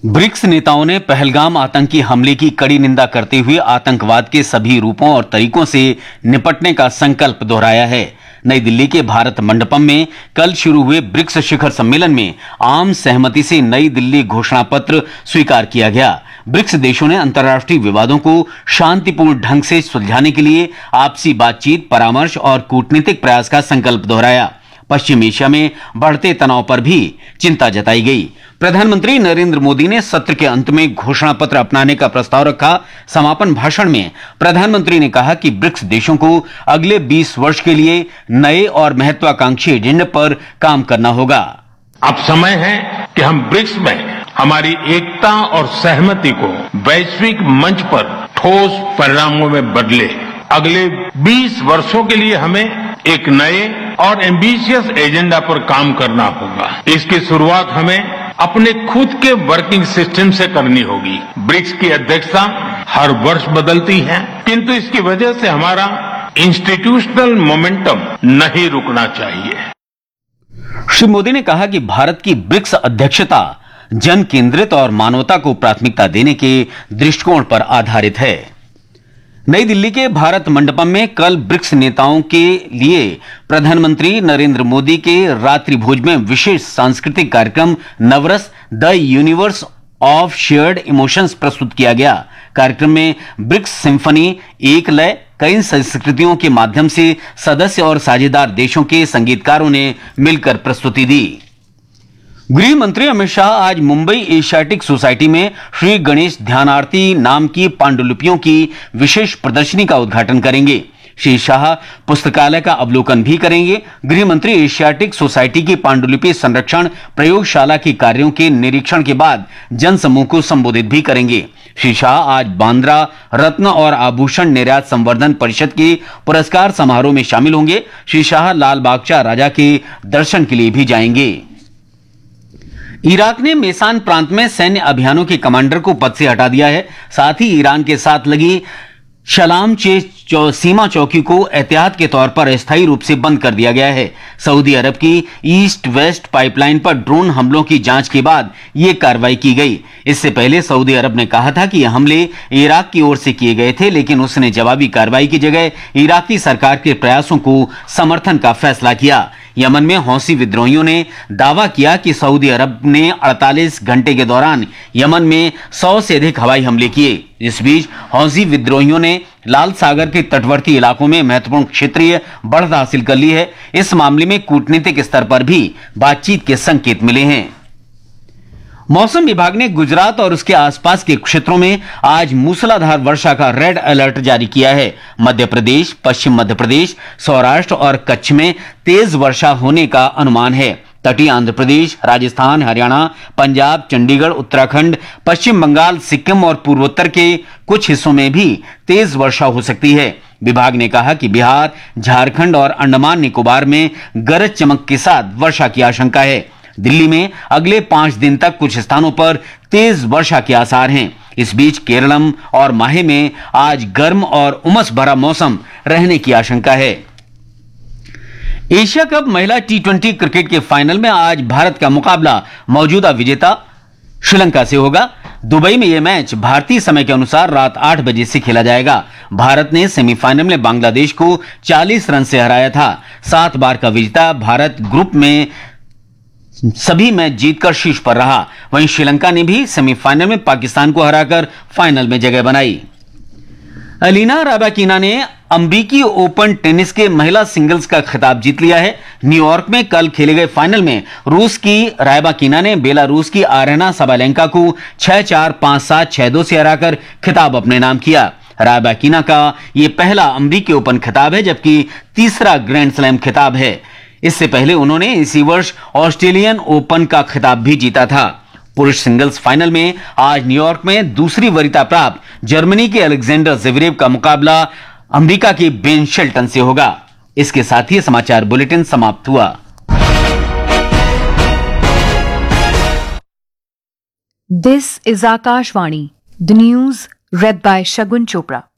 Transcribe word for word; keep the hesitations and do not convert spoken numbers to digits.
BRICS नेताओं ने पहलगाम आतंकी हमले की कड़ी निंदा करते हुए आतंकवाद के सभी रूपों और तरीकों से निपटने का संकल्प दोहराया है। नई दिल्ली के भारत मंडपम में कल शुरू हुए ब्रिक्स शिखर सम्मेलन में आम सहमति से नई दिल्ली घोषणा पत्र स्वीकार किया गया। ब्रिक्स देशों ने अंतर्राष्ट्रीय विवादों को शांतिपूर्ण ढंग से सुलझाने के लिए आपसी बातचीत, परामर्श और कूटनीतिक प्रयास का संकल्प दोहराया। पश्चिम एशिया में बढ़ते तनाव पर भी चिंता जताई गई। प्रधानमंत्री नरेंद्र मोदी ने सत्र के अंत में घोषणा पत्र अपनाने का प्रस्ताव रखा। समापन भाषण में प्रधानमंत्री ने कहा कि ब्रिक्स देशों को अगले बीस वर्ष के लिए नए और महत्वाकांक्षी एजेंडे पर काम करना होगा। अब समय है कि हम ब्रिक्स में हमारी एकता और सहमति को वैश्विक मंच पर ठोस परिणामों में बदले। अगले बीस वर्षों के लिए हमें एक नए और एम्बिशियस एजेंडा पर काम करना होगा। इसकी शुरुआत हमें अपने खुद के वर्किंग सिस्टम से करनी होगी। ब्रिक्स की अध्यक्षता हर वर्ष बदलती है, किंतु इसकी वजह से हमारा इंस्टीट्यूशनल मोमेंटम नहीं रुकना चाहिए। श्री मोदी ने कहा कि भारत की ब्रिक्स अध्यक्षता जन केंद्रित और मानवता को प्राथमिकता देने के दृष्टिकोण पर आधारित है। नई दिल्ली के भारत मंडपम में कल ब्रिक्स नेताओं के लिए प्रधानमंत्री नरेंद्र मोदी के रात्रि भोज में विशेष सांस्कृतिक कार्यक्रम नवरस the universe of shared emotions प्रस्तुत किया गया। कार्यक्रम में ब्रिक्स सिम्फनी एक लय कई संस्कृतियों के माध्यम से सदस्य और साझेदार देशों के संगीतकारों ने मिलकर प्रस्तुति दी। गृह मंत्री अमित शाह आज मुंबई एशियाटिक सोसाइटी में श्री गणेश ध्यान आरती नाम की पांडुलिपियों की विशेष प्रदर्शनी का उद्घाटन करेंगे। श्री शाह पुस्तकालय का अवलोकन भी करेंगे। गृह मंत्री एशियाटिक सोसाइटी की पांडुलिपि संरक्षण प्रयोगशाला के कार्यों के निरीक्षण के बाद जनसमूह को संबोधित भी करेंगे। श्री शाह आज बांद्रा रत्न और आभूषण निर्यात संवर्धन परिषद के पुरस्कार समारोह में शामिल होंगे। श्री शाह लाल बागचा राजा के दर्शन के लिए भी जाएंगे। इराक ने मेसान प्रांत में सैन्य अभियानों के कमांडर को पद से हटा दिया है। साथ ही ईरान के साथ लगी शलाम चे चौ, सीमा चौकी को एहतियात के तौर पर अस्थायी रूप से बंद कर दिया गया है। सऊदी अरब की ईस्ट वेस्ट पाइपलाइन पर ड्रोन हमलों की जांच के बाद यह कार्रवाई की गई। इससे पहले सऊदी अरब ने कहा था कि यह हमले इराक की ओर से किए गए थे, लेकिन उसने जवाबी कार्रवाई की जगह इराकी सरकार के प्रयासों को समर्थन का फैसला किया। यमन में हौसी विद्रोहियों ने दावा किया कि सऊदी अरब ने अड़तालीस घंटे के दौरान यमन में सौ से अधिक हवाई हमले किए। इस बीच हौसी विद्रोहियों ने लाल सागर के तटवर्ती इलाकों में महत्वपूर्ण क्षेत्रीय बढ़त हासिल कर ली है। इस मामले में कूटनीतिक स्तर पर भी बातचीत के संकेत मिले हैं। मौसम विभाग ने गुजरात और उसके आसपास के क्षेत्रों में आज मूसलाधार वर्षा का रेड अलर्ट जारी किया है। मध्य प्रदेश, पश्चिम मध्य प्रदेश, सौराष्ट्र और कच्छ में तेज वर्षा होने का अनुमान है। तटीय आंध्र प्रदेश, राजस्थान, हरियाणा, पंजाब, चंडीगढ़, उत्तराखंड, पश्चिम बंगाल, सिक्किम और पूर्वोत्तर के कुछ हिस्सों में भी तेज वर्षा हो सकती है। विभाग ने कहा कि बिहार, झारखंड और अंडमान निकोबार में गरज चमक के साथ वर्षा की आशंका है। दिल्ली में अगले पांच दिन तक कुछ स्थानों पर तेज वर्षा के आसार हैं। इस बीच केरलम और माहे में आज गर्म और उमस भरा मौसम रहने की आशंका है। एशिया कप महिला टी ट्वेंटी क्रिकेट के फाइनल में आज भारत का मुकाबला मौजूदा विजेता श्रीलंका से होगा। दुबई में यह मैच भारतीय समय के अनुसार रात आठ बजे से खेला जाएगा। भारत ने सेमीफाइनल में बांग्लादेश को चालीस रन से हराया था। सात बार का विजेता भारत ग्रुप में सभी मैच जीतकर शीर्ष पर रहा। वहीं श्रीलंका ने भी सेमीफाइनल में पाकिस्तान को हराकर फाइनल में जगह बनाई। अलीना राबाकिना ने अमेरिकी ओपन टेनिस के महिला सिंगल्स का खिताब जीत लिया है। न्यूयॉर्क में कल खेले गए फाइनल में रूस की राबाकिना ने बेलारूस की आरेना सबालेंका को छह चार, पांच सात, छह दो से हराकर खिताब अपने नाम किया। राबाकिना का यह पहला अमेरिकी ओपन खिताब है, जबकि तीसरा ग्रैंड स्लैम खिताब है। इससे पहले उन्होंने इसी वर्ष ऑस्ट्रेलियन ओपन का खिताब भी जीता था। पुरुष सिंगल्स फाइनल में आज न्यूयॉर्क में दूसरी वरीयता प्राप्त जर्मनी के अलेक्जेंडर ज़वेरेव का मुकाबला अमेरिका के बेन शेल्टन से होगा। इसके साथ ही समाचार बुलेटिन समाप्त हुआ। This is Akashvani, the news red bye Shagun Chopra.